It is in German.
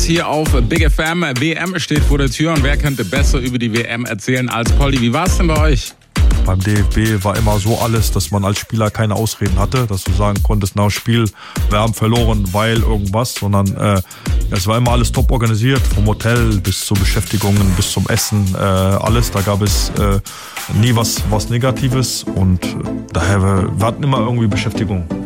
hier auf Big FM. WM steht vor der Tür und wer könnte besser über die WM erzählen als Polly? Wie war es denn bei euch? Beim DFB war immer so alles, dass man als Spieler keine Ausreden hatte, dass du sagen konntest, nach dem Spiel, wir haben verloren, weil irgendwas, sondern es war immer alles top organisiert, vom Hotel bis zu Beschäftigungen, bis zum Essen, alles. Da gab es nie was Negatives und daher, wir hatten immer irgendwie Beschäftigung.